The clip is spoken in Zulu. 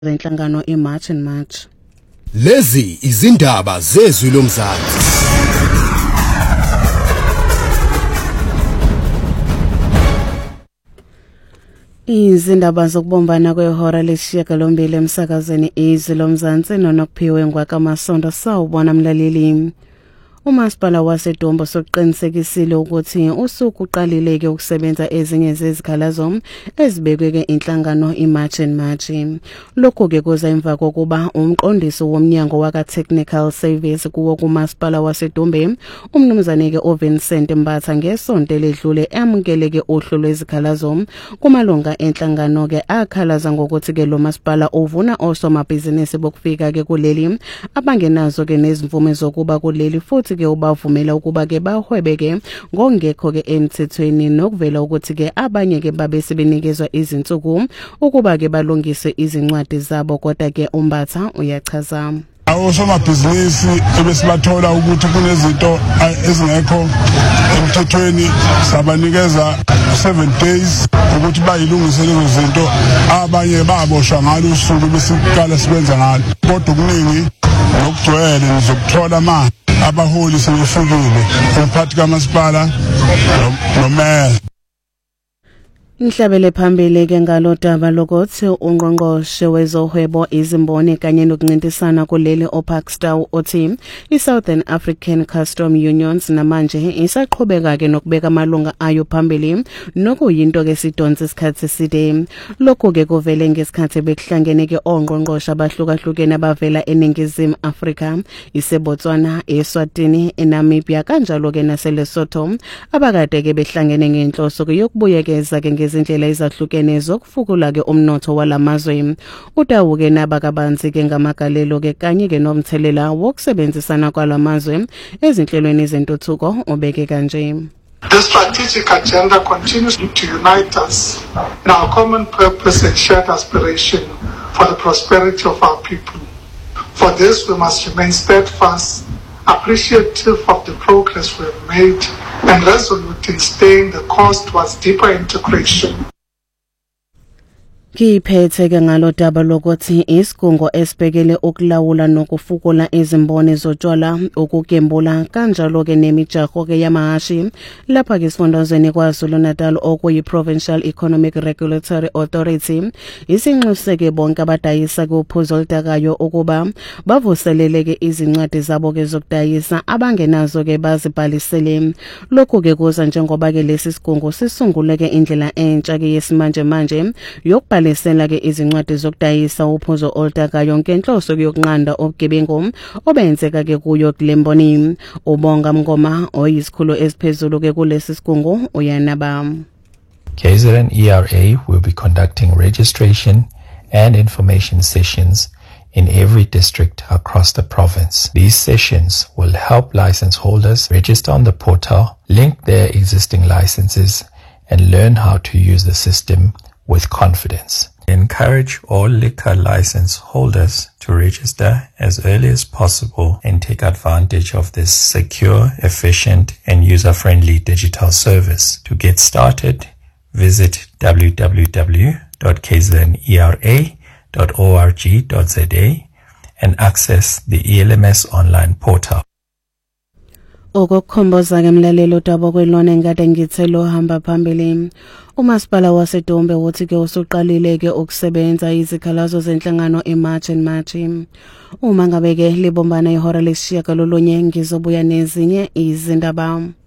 zenhlangano iMarch and March. Lezi izindaba zezwi lomzansi. Izindaba zokubombana kwehora lesishiyagalombili emsakazweni izwi lomzansi nonokuphiwe ngwakaMasondo sawubona mlaleli. Umasipala waseDombo sokuqinisekisile ukuthi usuku uqalileke ukusebenza ezinye zezikhalazo ezibekwe inhlangano iMarch and March. Lokho ke kuza emva kokuba umqondisi womnyango waka-Technical Service kuwo kumasipala waseDombe umnumzane ke oVincent Mbatha ngesonto ledlule emukeleke uhlu lwezikhalazo kumalunga enhlangano ke akhalaza ngokuthi ke lo masipala uvuna osomabhizinisi bokufika ke kuleli abangenazo ke nezimvume zokuba kuleli futhi ke ubavumela ukuba ke bahwebe ke ngongekho ke emthethweni nokuvela ukuthi ke abanye ke babe sebenikezwa izinsuku ukuba ke balungise izincwadi zabo kodwa ke uMbatha uyachaza osomabhizinisi ebesibathola ukuthi kunezinto ezingekho emthethweni sabanikeza 7 days ukuthi bayilungise lezo zinto abanye baboshwa ngalo usuku besiqala sibenza ngalo kodwa kuningi nokugcwele ngizokuthola manje abaholi sebefikile umphathi kamasipala nomeya. Inhlabele phambili ke ngalodaba lokuthi ungqongqoshe wezohwebo izimboni kanye nokuncintisana kuleli oPakstar othi iSouthern African Custom Unions namanje isaqhubeka ke nokubeka amalunga ayo phambili nokuyinto ke sidonsa isikhathi eside. Lokho ke kuvele ngesikhathi bekuhlangene ke ongqongqoshe abahlukahlukene abavela eNingizimu Afrika, iseBotswana, eSwatini, eNamibia kanjalo ke naseLesotho abakade ke behlangene ngenhloso yokubuyekeza ke izindlela ezahlukene zokufukula ke umnotho walamazwe. Udawuke nabakabanzi ke ngamagalelo ke kanye ke nomthelela wokusebenzisana kwalamazwe ezinhlelweni zentuthuko ubeke kanje. The strategic agenda continues to unite us in our common purpose and shared aspiration for the prosperity of our people. For this, we must remain steadfast, appreciative of the progress we have made, and resolute in staying the course towards deeper integration. Kiphethe ke ngalodaba lokuthi isigungu esibhekele ukulawula nokufukula izimboni zotshwala ukugembula kanjalo ke nemijaho ke yamahashi lapha ke isifundazweni kwaZulu-Natal okuyi Provincial Economic Regulatory Authority isinxuseke bonke abadayisa kuphuzo oludakayo ukuba bavuselele ke izincwadi zabo ke zokudayisa abangenazo ke bazibhalisele. Lokho ke kuza njengoba ke lesi sigungu sisunguleke indlela entsha ke yesimanje manje yokubhalisela ke izincwadi zokudayisa uphuzo oludakayo ngenhloso yokunqanda ubugebengu obenzeka ke kuyo kulemboni. Ubonga Mngoma oyisikhulu esiphezulu ke kulesi sigungu uyanaba. KZN ERA will be conducting registration and information sessions in every district across the province. These sessions will help license holders register on the portal, link their existing licenses, and learn how to use the system with confidence. Encourage all liquor license holders to register as early as possible and take advantage of this secure, efficient, and user-friendly digital service. To get started, visit www.kznera.org.za and access the ELMS online portal. Okukhomboza ke mlalelo daba kwelona engade ngithe lo hamba phambili. Umasipala waseDombe uthi ke usuqalile ke ukusebenza izikhalazo zenhlangano iMarch and March. Uma ngabe ke libombana ihora lesishiyagalolunye ngizobuya nezinye izindaba.